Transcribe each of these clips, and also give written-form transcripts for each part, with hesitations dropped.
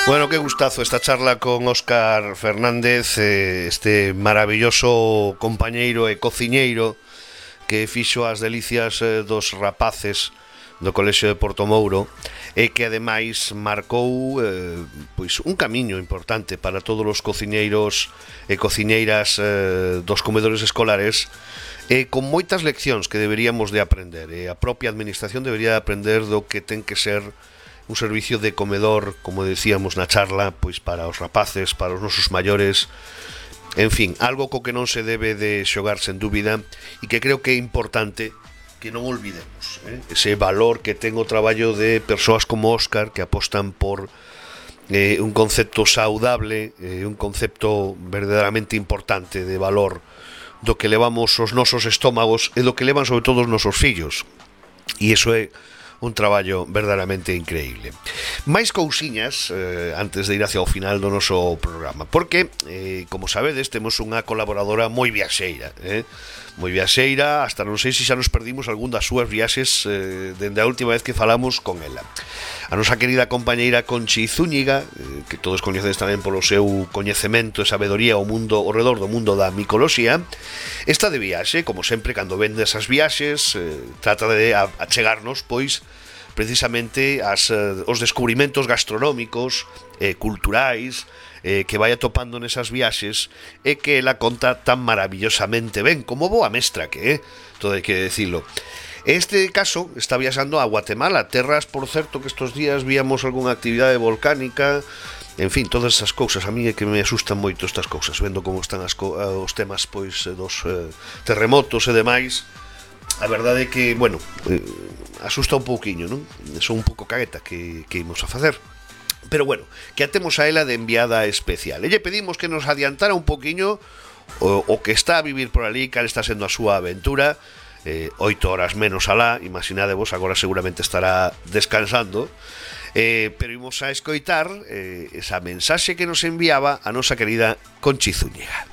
Bueno, qué gustazo esta charla con Óscar Fernández, este maravilloso compañeiro e cociñeiro que fixo as delicias dos rapaces do Colexio de Portomouro e que ademais marcou pois un camiño importante para todos os cociñeiros e cociñeiras dos comedores escolares, con moitas leccións que deberíamos de aprender, e a propia administración debería de aprender do que ten que ser un servicio de comedor, como decíamos na charla, pois para os rapaces, para os nosos maiores, en fin, algo co que non se debe de xogar sen dúbida e que creo que é importante que non olvidemos, ese valor que ten o traballo de persoas como Óscar, que apostan por un concepto saudable, un concepto verdadeiramente importante de valor do que levamos os nosos estómagos e do que levan sobre todo os nosos fillos, e iso é un traballo verdadeiramente increíble. Máis cousiñas antes de ir hacia o final do noso programa, porque, como sabedes, temos unha colaboradora moi viaxeira, moi viaxeira, hasta non sei se xa nos perdimos algún das súas viaxes dende a última vez que falamos con ela. A nosa querida compañeira Conchi Zúñiga, que todos coñecedes tamén polo seu coñecemento e sabedoría ao redor do mundo da micoloxía, está de viaxe, como sempre, cando vende esas viaxes, trata de achegarnos, pois, precisamente os descubrimentos gastronómicos, culturais, que vai atopando nesas viaxes e que ela conta tan maravillosamente ben, como boa mestra que é, todo hai que decilo. Este caso está viaxando a Guatemala, terras, por certo, que estos días víamos algunha actividade volcánica, en fin, todas esas cousas. A mí é que me asustan moito estas cousas, vendo como están os temas pois dos terremotos e demais. A verdade é que, bueno, asusta un pouquiño, non? Son un pouco cagueta que imos a facer. Pero bueno, que a temos a ela de enviada especial. E lle pedimos que nos adiantara un pouquiño o que está a vivir por ali, cal está sendo a súa aventura. 8 horas menos alá, imaginadevos, agora seguramente estará descansando, pero imos a escoitar esa mensaxe que nos enviaba a nosa querida Conchi Zúñiga.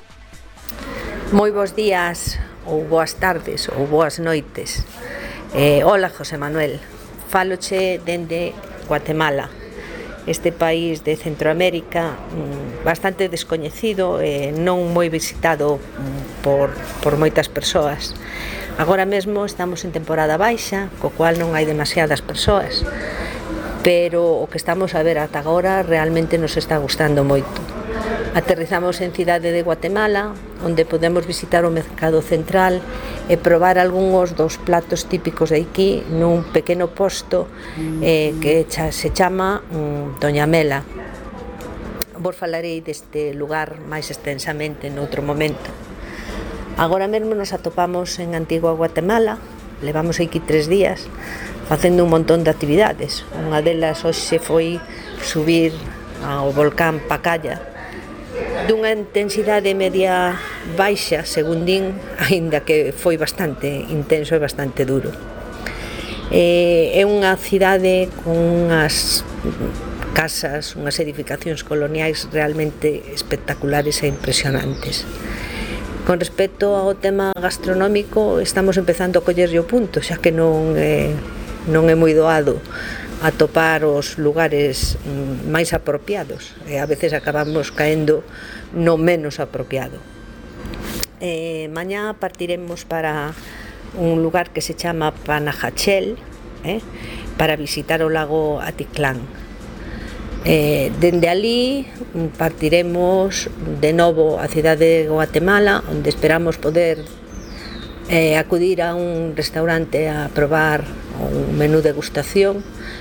Moi bons días, ou boas tardes, ou boas noites. Hola, José Manuel, fáloche dende Guatemala, este país de Centroamérica bastante descoñecido e non moi visitado por moitas persoas. Agora mesmo estamos en temporada baixa, co cual non hai demasiadas persoas, pero o que estamos a ver ata agora realmente nos está gustando moito. Aterrizamos en Cidade de Guatemala, onde podemos visitar o mercado central e probar algúns dos platos típicos de aquí nun pequeno posto que se chama Doña Mela. Vos falarei deste lugar máis extensamente noutro momento. Agora mesmo nos atopamos en Antigua Guatemala, levamos aquí 3 días facendo un montón de actividades. Unha delas hoxe foi subir ao volcán Pacaya, dunha intensidade media baixa, según din, aínda que foi bastante intenso e bastante duro. É unha cidade con unhas casas, unhas edificacións coloniais realmente espectaculares e impresionantes. Con respecto ao tema gastronómico, estamos empezando a collerlle o punto, xa que non é moi doado atopar os lugares máis apropiados, e a veces acabamos caendo no menos apropiado. Mañá partiremos para un lugar que se chama Panajachel, para visitar o lago Atitlán. Dende ali partiremos de novo á cidade de Guatemala, onde esperamos poder acudir a un restaurante a probar un menú degustación.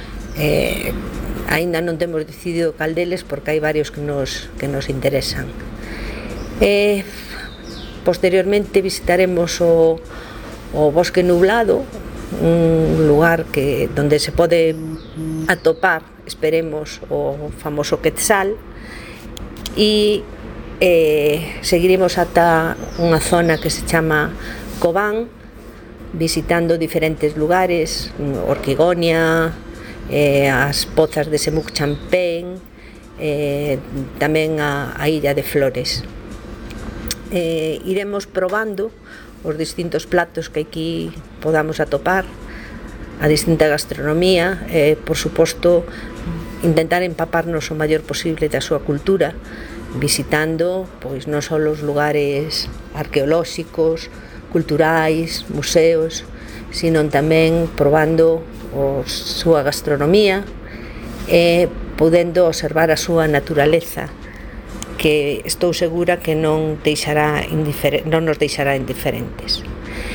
Aínda non temos decidido cal deles porque hai varios que nos interesan. Posteriormente visitaremos o Bosque Nublado, un lugar donde se pode atopar, esperemos, o famoso quetzal, e seguiremos ata unha zona que se chama Cobán, visitando diferentes lugares, Orquigonia, as pozas de Semuc Champén, tamén a Illa de Flores. Iremos probando os distintos platos que aquí podamos atopar, a distinta gastronomía, por suposto intentar empaparnos o maior posible da súa cultura, visitando pois non só os lugares arqueolóxicos, culturais, museos, sino tamén probando a súa gastronomía e podendo observar a súa naturaleza, que estou segura que non nos deixará indiferentes.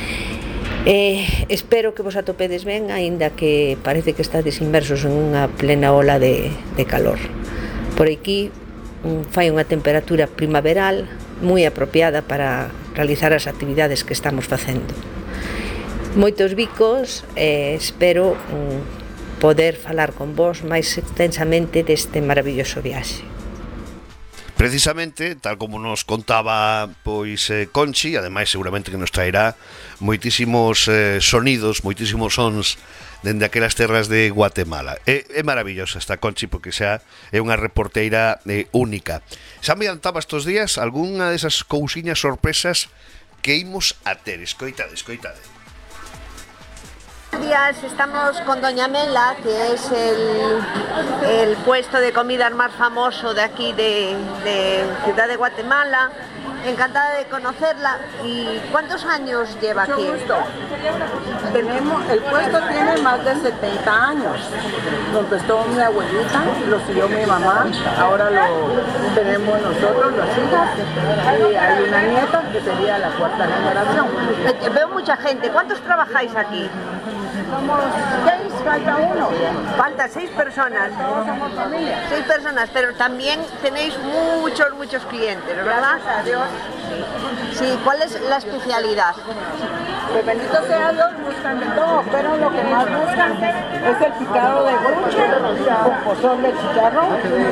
Espero que vos atopedes ben, aínda que parece que estades inmersos en unha plena ola de calor. Por aquí fai unha temperatura primaveral moi apropiada para realizar as actividades que estamos facendo. Moitos bicos, espero poder falar con vos máis extensamente deste maravilloso viaxe. Precisamente, tal como nos contaba pois Conchi, ademais seguramente que nos traerá moitísimos sonidos, moitísimos sons dende aquelas terras de Guatemala. É maravillosa esta Conchi porque xa é unha reporteira única. Xa me adiantaba estes días algunha desas cousiñas sorpresas que imos a ter. Escoitade, escoitade. Buenos días, estamos con Doña Mela, que es el puesto de comidas más famoso de aquí de Ciudad de Guatemala. Encantada de conocerla. ¿Y cuántos años lleva aquí? Mucho gusto. El puesto tiene más de 70 años. Lo empezó mi abuelita, lo siguió mi mamá, ahora lo tenemos nosotros, las hijas, y hay una nieta que sería la cuarta generación. Veo mucha gente. ¿Cuántos trabajáis aquí? Somos 6, falta uno. Falta 6 personas. Todos somos familia. 6 personas, pero también tenéis muchos clientes, ¿verdad? Gracias a Dios. Sí, ¿cuál es la especialidad? Pues bendito sea Dios, buscan de todo, pero lo que más buscan es el picado de gruche con pozol de chicharrón.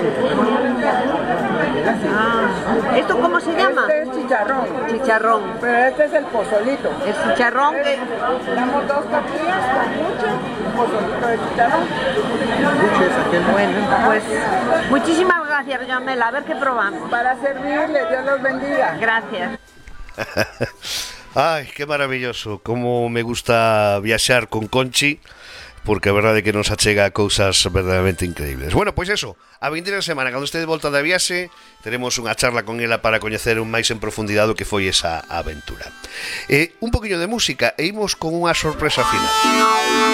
¿Esto cómo se llama? Este es chicharrón. Chicharrón. Pero este es el pozolito. El chicharrón que... Damos 2 tortillas con gruche y pozolito de chicharrón. Bueno, pues muchísimas gracias, doña Mela. A ver qué probamos. Para servirle, Dios los bendiga. Gracias. Ai, que maravilloso. Como me gusta viaxar con Conchi, porque a verdade é que nos achega cousas verdadeiramente increíbles. Bueno, pois eso, a vindeira semana, cando este de volta da viaxe, teremos unha charla con ela para coñecer un máis en profundidade o que foi esa aventura. Un poquinho de música e imos con unha sorpresa final.